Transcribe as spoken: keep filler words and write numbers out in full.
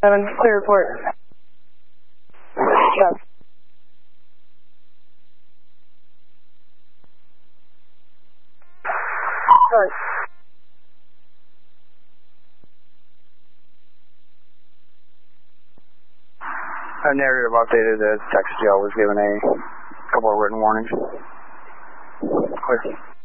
seven, clear report. Yes. Sorry. A narrative updated. The Texas jail was given a couple of written warnings. Clear.